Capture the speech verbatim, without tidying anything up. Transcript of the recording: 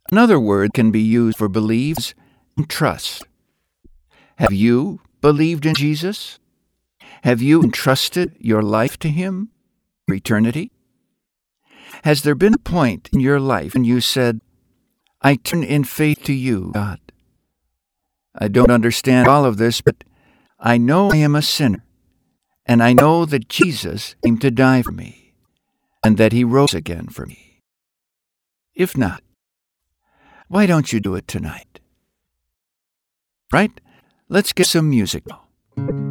Another word can be used for believes and trust. Have you believed in Jesus? Have you entrusted your life to Him for eternity? Has there been a point in your life when you said, I turn in faith to you, God? I don't understand all of this, but I know I am a sinner, and I know that Jesus came to die for me, and that He rose again for me. If not, why don't you do it tonight? Right? Let's get some music now.